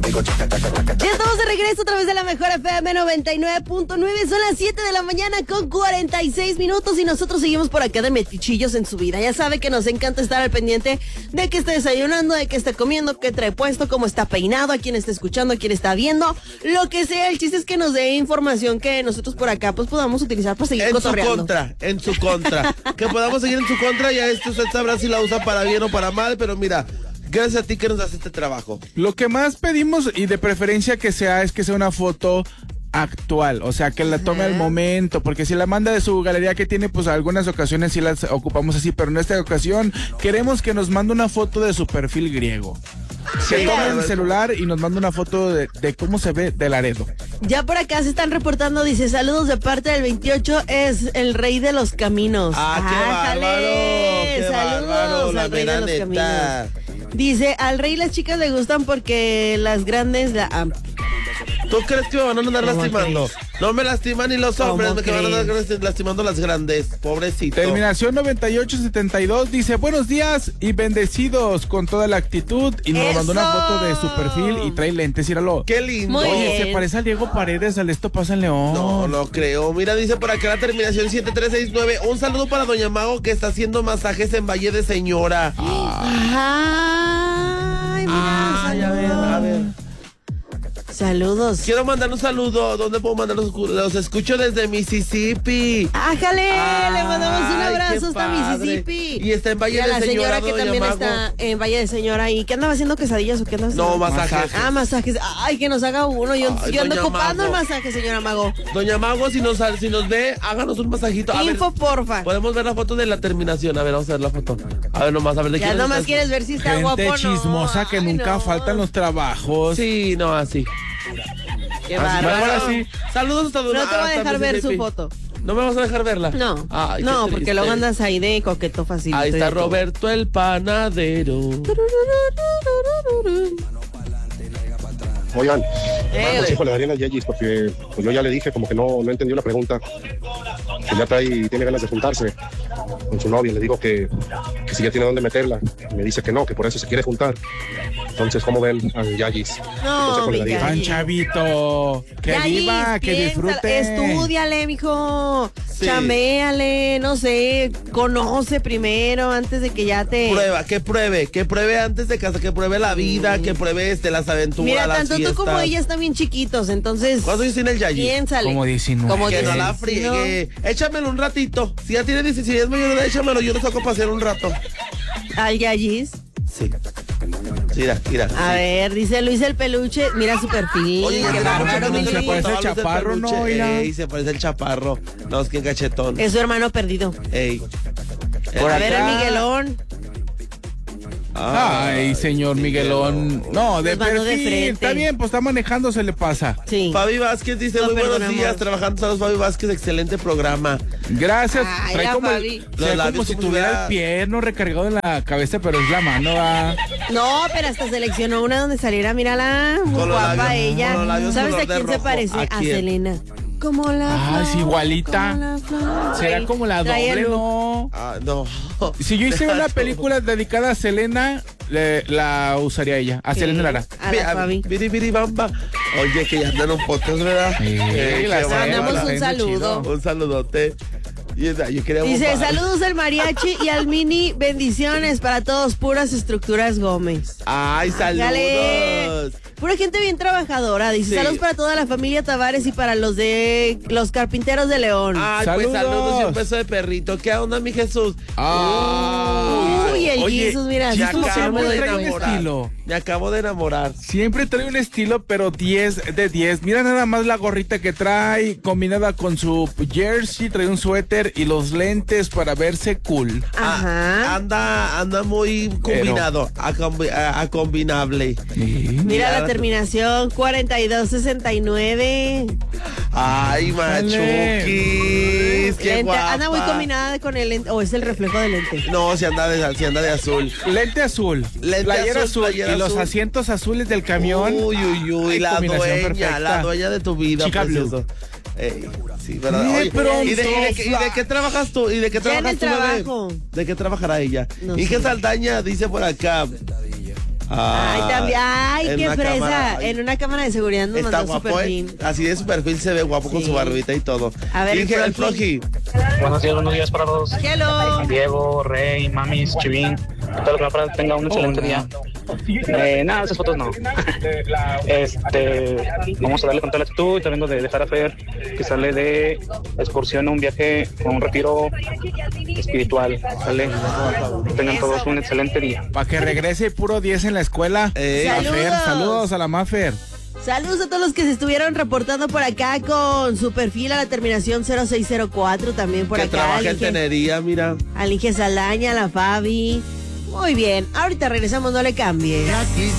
Ya estamos de regreso a través de la mejor FM 99.9. Son las 7 de la mañana con 46 minutos y nosotros seguimos por acá de metichillos en su vida. Ya sabe que nos encanta estar al pendiente de que esté desayunando, de que esté comiendo, qué trae puesto, cómo está peinado, a quién está escuchando, a quién está viendo, lo que sea. El chiste es que nos dé información que nosotros por acá pues podamos utilizar para seguir cotorreando. En su contra. Que podamos seguir en su contra. Ya esto usted sabrá si la usa para bien o para mal, pero mira, gracias a ti que nos hace este trabajo. Lo que más pedimos, y de preferencia que sea, es que sea una foto actual, o sea, que la tome al momento, porque si la manda de su galería que tiene, pues algunas ocasiones sí las ocupamos así, pero en esta ocasión queremos que nos mande una foto de su perfil griego. Que tome el celular y nos manda una foto de cómo se ve de Laredo. Ya por acá se están reportando, dice, saludos de parte del 28, es el rey de los caminos. ¡Qué bárbaro! Saludos al rey de los caminos. Dice, al rey las chicas le gustan porque las grandes la... ¿Tú crees que me van a andar lastimando? No me lastiman ni los hombres, me van a andar lastimando las grandes, pobrecito. Terminación 9872 dice, buenos días y bendecidos con toda la actitud, y nos mandó una foto de su perfil y trae lentes, míralo. ¡Qué lindo! Oye, se parece a Diego Paredes, al Esto Pasa en León. No creo. Mira, dice por acá la terminación 7369. Un saludo para Doña Mago que está haciendo masajes en Valle de Señora. Ay, mira, a ver. Saludos. Quiero mandar un saludo. ¿Dónde puedo mandar los escucho desde Mississippi? ¡Ájale! Le mandamos un abrazo hasta padre. Mississippi. Y está en Valle y a de la señora que Doña también Mago. está en Valle de Señora. ¿Y qué andaba haciendo, quesadillas o qué andaba haciendo? No, masajes. Masajes. Ay, que nos haga uno. Yo ando ocupando el masaje, señora Mago. Doña Mago, si nos ve, háganos un masajito. A Info, ver, porfa. podemos ver la foto de la terminación. A ver, vamos a ver la foto. A ver, nomás, a ver de quién. Ya nomás quieres ver si está Gente guapo o no. chismosa que nunca faltan los trabajos. Sí, no, así. Qué Así, bárbaro. ahora sí. Saludos hasta No te voy a dejar ver su Mississippi. foto. ¿No me vas a dejar verla? No. Ay, no, qué porque triste. luego andas ahí de coqueto fácil. Ahí está Roberto el panadero. Oigan, ¿qué consejo le darían a Yeyis? Porque pues yo ya le dije como que no entendió la pregunta. Que ya tiene ganas de juntarse con su novia. Le digo que si ya tiene dónde meterla. Me dice que no, que por eso se quiere juntar. Entonces, ¿cómo ven a Yeyis? No, mi Tan Yayis. chavito, que Yayis, viva, que piénsalo, disfrute. Estúdiale, mijo. Sí. Chaméale, no sé, conoce primero antes de que ya te... Que pruebe antes de casar, que pruebe la vida, que pruebe las aventuras, Mira, las tanto fiestas. tú como ella están bien chiquitos, entonces... ¿Cuántos años tiene el Yayis? Piénsale. Como 19. Como Que no 19. la friegue. Échamelo un ratito. Si ya tiene 16 es mayor de edad, échamelo. Yo lo saco para hacer un rato. Al Yayis. Sí. Mira. A ver, dice Luis el Peluche, mira su perfil. Oye, qué bárbaro, mi se Luis. parece al chaparro, ¿no? Mira. Ey, se parece el chaparro. No, es que cachetón. Es su hermano perdido. Ey. Por A ver, el acá. Miguelón. Ay, señor Miguelón. No, de Nos mandó de perfil. frente. Está bien, pues está manejando, se le pasa. Sí. Fabi Vázquez dice, No, muy buenos perdón, días, amor. trabajando todos. Fabi Vázquez, excelente programa. Gracias. Ay, Trae la como, Fabi. se Los ve labios como si como tuviera si el pie no recargado en la cabeza, pero es la mano. No, pero hasta seleccionó una donde saliera, mírala, muy Con los guapa labios- ella. con los labios ¿Sabes color a quién de se rojo. parece? ¿A A quién? Selena. Como la Ah, es flor, igualita. como la flor. Será Ay, como la trae el doble, look. ¿no? No. Si yo hiciera una Deja película dedicada a Selena, la usaría ella, a Sí, Selena Lara. A la Fabi. Biri bamba. Oye, que ya andan un podcast, ¿verdad? Sí, Qué la bárbaro. Mandamos un gente saludo. chido. Un saludote. Yo quería Dice, bombar. saludos al mariachi y al mini, bendiciones para todos, puras estructuras Gómez. Ay, Dale. saludos. Pura gente bien trabajadora. Dice, Sí. saludos para toda la familia Tavares y para los de los carpinteros de León. Ay, pues Saludos. saludos y un beso de perrito. ¿Qué onda, mi Jesús? Uy, el Oye, Jesus, mira, me así como que no acabo me de doy trae un cuenta. enamorar. estilo. Me acabo de enamorar. Siempre trae un estilo, pero 10 de 10. Mira nada más la gorrita que trae, combinada con su jersey, trae un suéter y los lentes para verse cool. Ajá. Anda muy combinado. A combinable. Mira la terminación 4269. Ay, machuquis. Qué Lente, guapa. anda muy combinada con el lente. O es el reflejo del lente. No, si anda de azul. Lente azul, playera azul playera y los azul. asientos azules del camión. Uy, Ay, la combinación dueña, perfecta. la dueña de tu vida, Chica precioso. Sí, ¿verdad? Qué Oye, ¿y de qué trabajas tú? ¿Y de qué Ya en trabajas el tú, bebé? trabajo. ¿De qué trabajará ella? No Hija sé. Saldaña dice por acá. Ay, también. Ay, en qué una fresa. cámara. En una cámara de seguridad nos Está mandó su guapo, perfil. Así de su perfil se ve guapo con Sí. su barbita y todo. A ver, Inge, el Floji. Floji. Buenos días para todos. Hello. Diego, Rey, Mamis, Chivín, todo lo que para tenga un excelente día. Nada, esas fotos no. Vamos a darle con toda la actitud y también de dejar a Fer, que sale de excursión a un viaje, un retiro espiritual. ¿Sale? Tengan todos un excelente día. Para que regrese puro 10 en la escuela. Saludos. Saludos a la Mafer. Saludos a todos los que se estuvieron reportando por acá con su perfil a la terminación 0604. También por Que acá. trabaja en tenería, mira. Al Inge Salaña, a la Fabi. Muy bien. Ahorita regresamos, no le cambie.